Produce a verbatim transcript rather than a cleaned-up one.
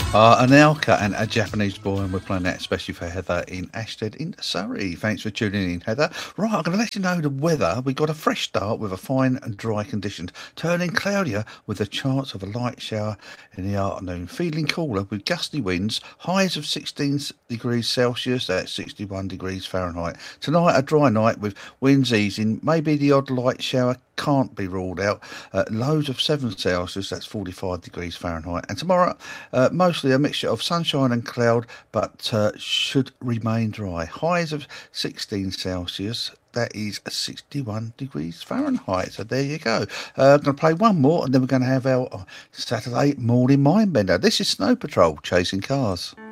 Uh, an Alka and a Japanese boy, and we're playing that especially for Heather in Ashted in Surrey. Thanks for tuning in, Heather. Right, I'm going to let you know the weather. We got a fresh start with a fine and dry conditions, turning cloudier with a chance of a light shower in the afternoon. Feeling cooler with gusty winds, highs of sixteen degrees Celsius, that's sixty-one degrees Fahrenheit. Tonight, a dry night with winds easing, maybe the odd light shower can't be ruled out. Uh, lows of seven Celsius, that's forty-five degrees Fahrenheit. And tomorrow, uh, mostly a mixture of sunshine and cloud, but uh, should remain dry. Highs of sixteen Celsius, that is sixty-one degrees Fahrenheit. So there you go. Uh, I'm going to play one more, and then we're going to have our Saturday morning mind bender. This is Snow Patrol, Chasing Cars.